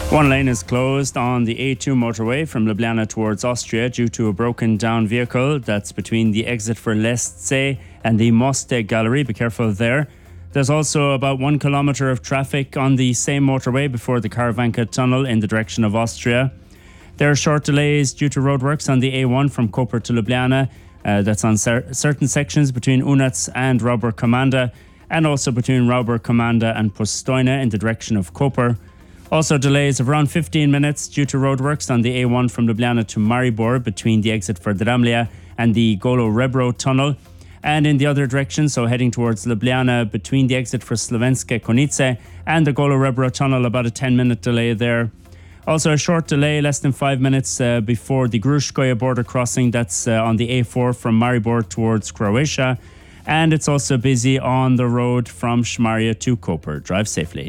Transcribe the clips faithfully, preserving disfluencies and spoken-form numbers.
One lane is closed on the A two motorway from Ljubljana towards Austria due to a broken down vehicle. That's between the exit for Lesce and the Moste Gallery. Be careful there. There's also about one kilometre of traffic on the same motorway before the Karavanka tunnel in the direction of Austria. There are short delays due to roadworks on the A one from Koper to Ljubljana. Uh, that's on cer- certain sections between Unac and Rauber Komanda, and also between Rauber Komanda and Postojna in the direction of Koper. Also delays of around fifteen minutes due to roadworks on the A one from Ljubljana to Maribor between the exit for Dramlja and the Golo Rebro tunnel. And in the other direction, so heading towards Ljubljana between the exit for Slovenske Konjice and the Golo Rebro tunnel, about a ten minute delay there. Also a short delay, less than five minutes uh, before the Gruškoje border crossing. That's uh, on the A four from Maribor towards Croatia. And it's also busy on the road from Šmarje to Koper. Drive safely.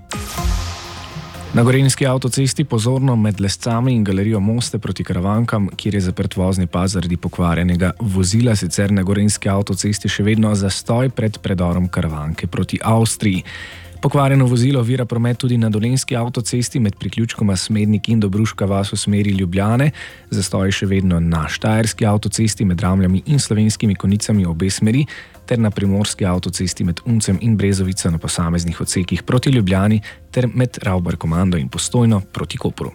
Na gorenjski avtocesti pozorno med Lescami in galerijo Moste proti Karavankam, kjer je zaprt vozni pas zaradi pokvarjenega vozila, sicer na gorenjski avtocesti še vedno zastoj pred predorom Karavanke proti Avstriji. Pokvarjeno vozilo ovira promet tudi na dolenjski avtocesti med priključkoma Smednik in Dobruška vas v smeri Ljubljane, zastoj še vedno na štajerski avtocesti med Ramljami in Slovenskimi Konjicami obe smeri, ter na primorski avtocesti med Uncem in Brezovico na posameznih odsekih proti Ljubljani ter med Rauber Komando in Postojno proti Kopru.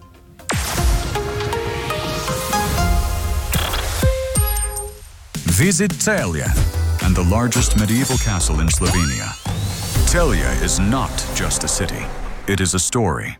Visit Celje and the largest medieval castle in Slovenia. Celje is not just a city, it is a story.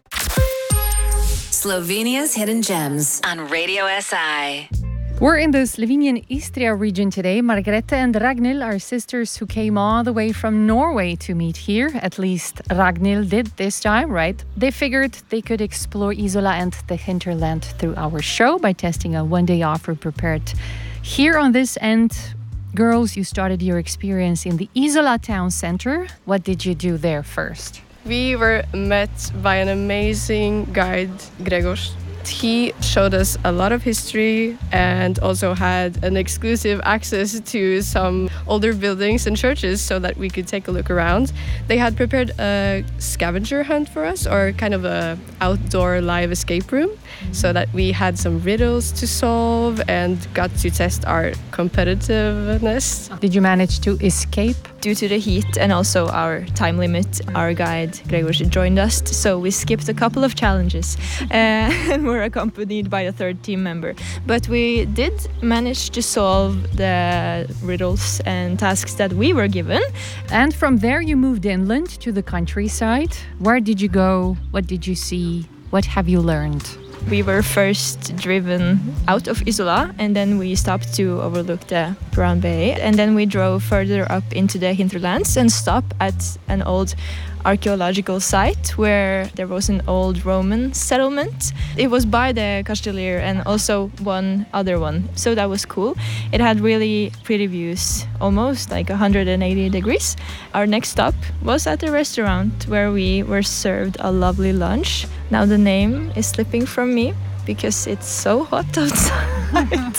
Slovenia's Hidden Gems on Radio S I. We're in the Slovenian Istria region today. Margrethe and Ragnhild are sisters who came all the way from Norway to meet here. At least Ragnhild did this time, right? They figured they could explore Isola and the hinterland through our show by testing a one-day offer prepared here on this end. Girls, you started your experience in the Isola town center. What did you do there first? We were met by an amazing guide, Gregos. He showed us a lot of history and also had an exclusive access to some older buildings and churches so that we could take a look around. They had prepared a scavenger hunt for us, or kind of a outdoor live escape room, so that we had some riddles to solve and got to test our competitiveness. Did you manage to escape? Due to the heat and also our time limit, our guide Gregor joined us, so we skipped a couple of challenges uh, and were accompanied by a third team member. But we did manage to solve the riddles and tasks that we were given. And from there you moved inland to the countryside. Where did you go? What did you see? What have you learned? We were first driven out of Isola, and then we stopped to overlook the Brown Bay, and then we drove further up into the hinterlands and stopped at an old archaeological site where there was an old Roman settlement. It was by the Castellier and also one other one, so that was cool. It had really pretty views, almost like one hundred eighty degrees. Our next stop was at a restaurant where we were served a lovely lunch. Now the name is slipping from me because it's so hot outside.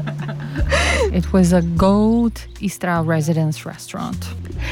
It was a Gold Istra residence restaurant.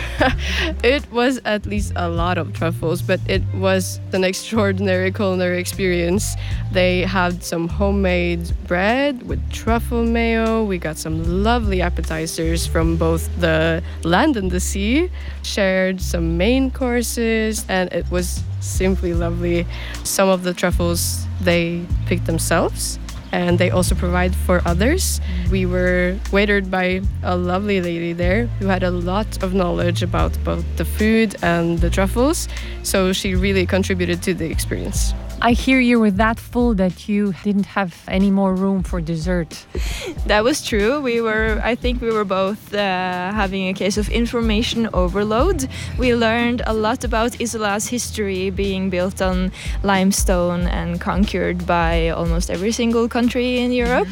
It was at least a lot of truffles, but it was an extraordinary culinary experience. They had some homemade bread with truffle mayo. We got some lovely appetizers from both the land and the sea, shared some main courses, and it was simply lovely. Some of the truffles they picked themselves, and they also provide for others. We were waitered by a lovely lady there who had a lot of knowledge about both the food and the truffles, so she really contributed to the experience. I hear you were that full that you didn't have any more room for dessert. That was true. We were, I think we were both uh, having a case of information overload. We learned a lot about Isola's history, being built on limestone and conquered by almost every single country in Europe.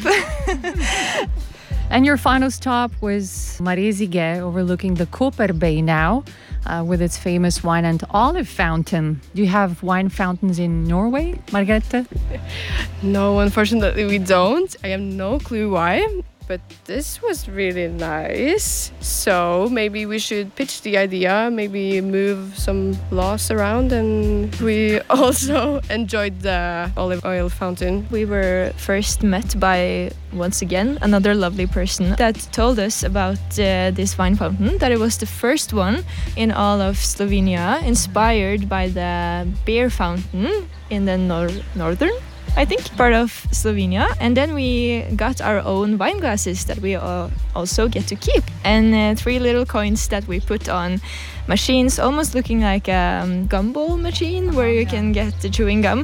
And your final stop was Marezige, overlooking the Koper Bay now, uh, with its famous wine and olive fountain. Do you have wine fountains in Norway, Margrethe? No, unfortunately we don't. I have no clue why. but this was really nice. So maybe we should pitch the idea, maybe move some laws around. And we also enjoyed the olive oil fountain. We were first met by, once again, another lovely person that told us about uh, this wine fountain, that it was the first one in all of Slovenia, inspired by the beer fountain in the nor- northern, I think, part of Slovenia. And then we got our own wine glasses that we uh, also get to keep. And uh, three little coins that we put on machines, almost looking like a um, gumball machine where you can get the chewing gum.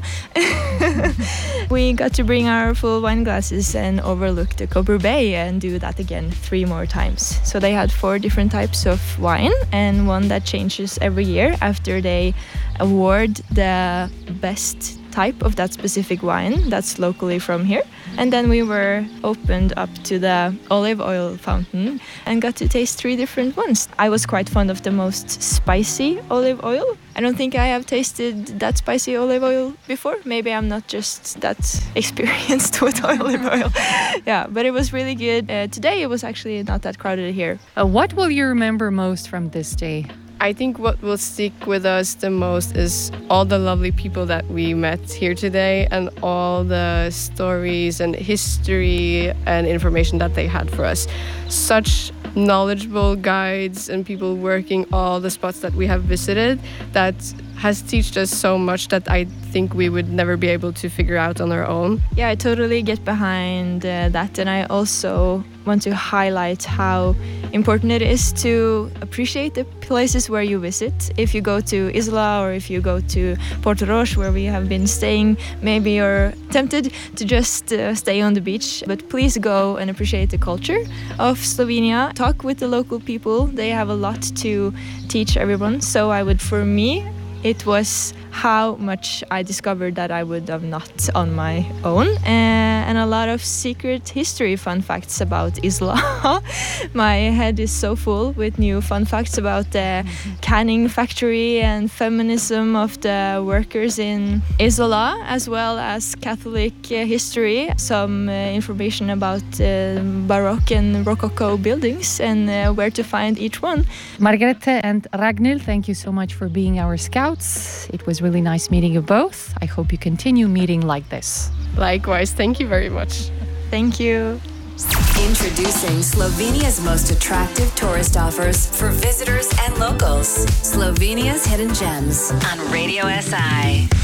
We got to bring our full wine glasses and overlook the Cobber Bay and do that again three more times. So they had four different types of wine and one that changes every year after they award the best type of that specific wine that's locally from here. And then we were opened up to the olive oil fountain and got to taste three different ones. I was quite fond of the most spicy olive oil. I don't think I have tasted that spicy olive oil before. Maybe I'm not just that experienced with olive oil. Yeah, but it was really good. Uh, today it was actually not that crowded here. Uh, what will you remember most from this day? I think what will stick with us the most is all the lovely people that we met here today and all the stories and history and information that they had for us. Such knowledgeable guides and people working all the spots that we have visited that has taught us so much that I think we would never be able to figure out on our own. Yeah, I totally get behind uh, that, and I also want to highlight how important it is to appreciate the places where you visit. If you go to Isola or if you go to Portorož, where we have been staying, maybe you're tempted to just uh, stay on the beach, but please go and appreciate the culture of Slovenia. Talk with the local people. They have a lot to teach everyone. So I would, for me, it was how much I discovered that I would have not on my own, uh, and a lot of secret history fun facts about Isola. My head is so full with new fun facts about the canning factory and feminism of the workers in Isola, as well as Catholic uh, history, some uh, information about uh, Baroque and Rococo buildings and uh, where to find each one. Margrethe and Ragnhild, thank you so much for being our scouts. It was really nice meeting you both. I hope you continue meeting like this. Likewise, thank you very much. Thank you. Introducing Slovenia's most attractive tourist offers for visitors and locals. Slovenia's Hidden Gems on Radio S I.